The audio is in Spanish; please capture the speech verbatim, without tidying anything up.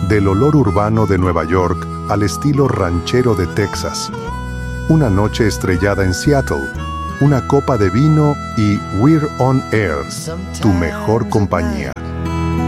Del olor urbano de Nueva York al estilo ranchero de Texas. Una noche estrellada en Seattle, una copa de vino y We're on Air, tu mejor compañía.